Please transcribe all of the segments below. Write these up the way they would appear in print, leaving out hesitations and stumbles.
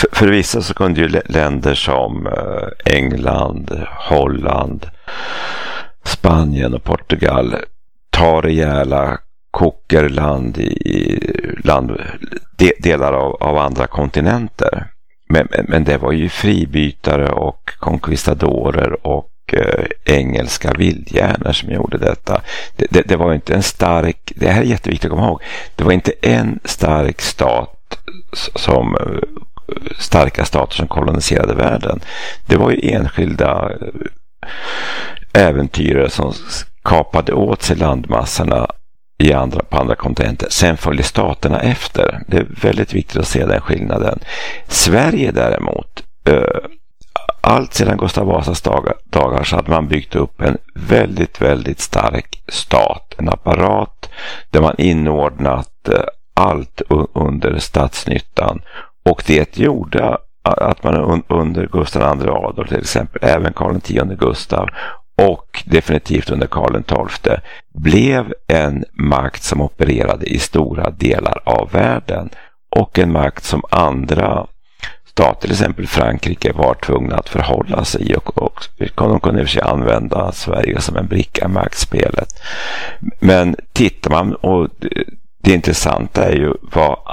för vissa så kunde ju länder som England, Holland, Spanien och Portugal ta rejäla kokerland i delar av andra kontinenter. Men det var ju fribytare och konquistadorer och engelska vildhjärnor som gjorde detta. Det var inte en stark, det här är jätteviktigt att komma ihåg, det var inte en stark stat som starka stater som koloniserade världen. Det var ju enskilda äventyrare som kapade åt sig landmassorna på andra kontinenter. Sen följer staterna efter. Det är väldigt viktigt att se den skillnaden. Sverige däremot, allt sedan Gustav Vasas dagar så hade man byggt upp en väldigt, väldigt stark stat. En apparat där man inordnat allt under statsnyttan. Och det gjorde att man under Gustav II Adolf till exempel, även Karl X Gustav och definitivt under Karl XII blev en makt som opererade i stora delar av världen och en makt som andra stater, till exempel Frankrike, var tvungna att förhålla sig och de kunde i och för sig använda Sverige som en bricka i maktspelet. Men tittar man, och det intressanta är ju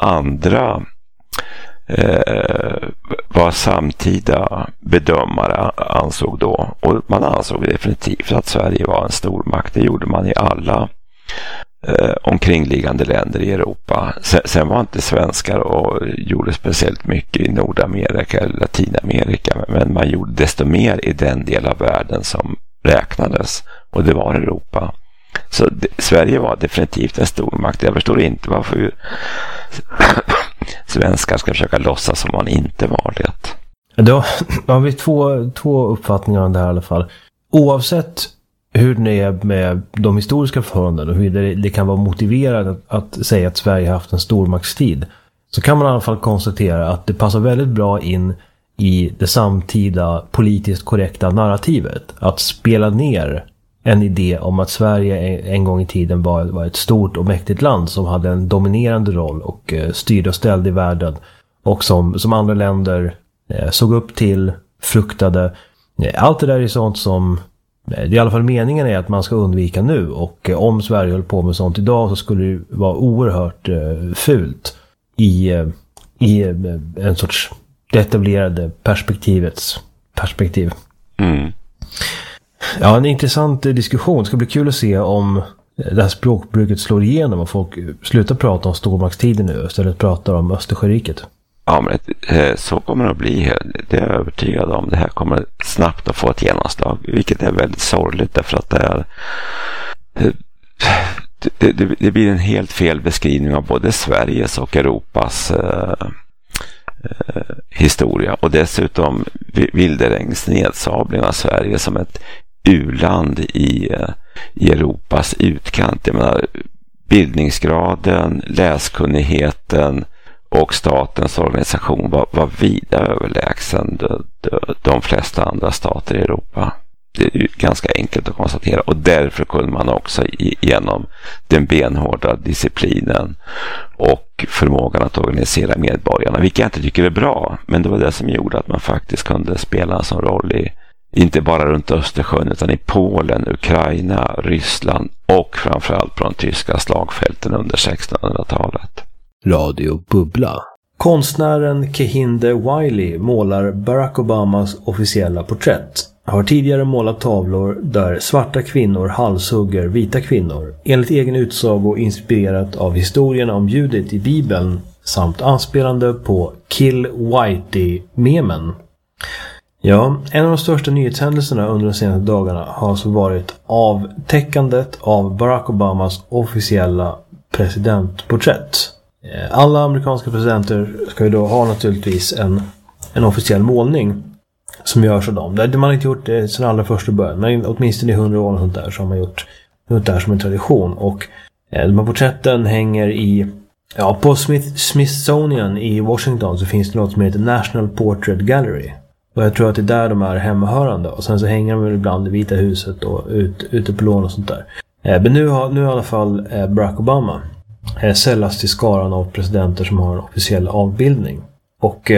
vad samtida bedömare ansåg då. Och man ansåg definitivt att Sverige var en stor makt. Det gjorde man i alla omkringliggande länder i Europa. Sen var inte svenskar och gjorde speciellt mycket i Nordamerika eller Latinamerika, men man gjorde desto mer i den del av världen som räknades, och det var Europa. Så Sverige var definitivt en stor makt. Jag förstår inte varför svenskar ska försöka låtsas som man inte var det. Då har vi två uppfattningar om det här i alla fall. Oavsett hur det är med de historiska förhållandena och hur det kan vara motiverat att säga att Sverige haft en stormaktstid, så kan man i alla fall konstatera att det passar väldigt bra in i det samtida politiskt korrekta narrativet att spela ner en idé om att Sverige en gång i tiden var ett stort och mäktigt land som hade en dominerande roll och styrde och ställde i världen, och som andra länder såg upp till, fruktade. Allt det där är sånt som i alla fall meningen är att man ska undvika nu, och om Sverige höll på med sånt idag så skulle det vara oerhört fult i en sorts detaljerade perspektiv. Mm. Ja, en intressant diskussion. Det ska bli kul att se om det här språkbruket slår igenom och folk slutar prata om stormaktstiden nu och istället pratar om Östersjöriket. Ja, men så kommer det att bli. Det är jag övertygad om. Det här kommer snabbt att få ett genomslag, vilket är väldigt sorgligt, därför att det blir en helt fel beskrivning av både Sveriges och Europas historia, och dessutom Wilderengs nedsabling av Sverige som ett u-land i Europas utkant. Jag menar, bildningsgraden, läskunnigheten och statens organisation var vida överlägsen de flesta andra stater i Europa. Det är ju ganska enkelt att konstatera, och därför kunde man också genom den benhårda disciplinen och förmågan att organisera medborgarna, vilket jag inte tycker är bra, men det var det som gjorde att man faktiskt kunde spela en sån roll inte bara runt Östersjön utan i Polen, Ukraina, Ryssland och framförallt på de tyska slagfälten under 1600-talet. Radio Bubbla. Konstnären Kehinde Wiley målar Barack Obamas officiella porträtt. Har tidigare målat tavlor där svarta kvinnor halshugger vita kvinnor, enligt egen utsago inspirerat av historierna om Judit i Bibeln samt anspelande på Kill Whitey-memen. Ja, en av de största nyhetshändelserna under de senaste dagarna har alltså varit avtäckandet av Barack Obamas officiella presidentporträtt. Alla amerikanska presidenter ska ju då ha naturligtvis en officiell målning som görs av dem. Det har man inte gjort det sedan allra första början, men åtminstone i 100 år och sånt där så har man gjort det här som en tradition. Och de här porträtten hänger på Smithsonian i Washington, så finns det något som heter National Portrait Gallery. Och jag tror att det är där de är hemmahörande. Och sen så hänger de ibland i Vita huset och ute på lån och sånt där. Men nu i alla fall Barack Obama sällas till skaran av presidenter som har en officiell avbildning. Och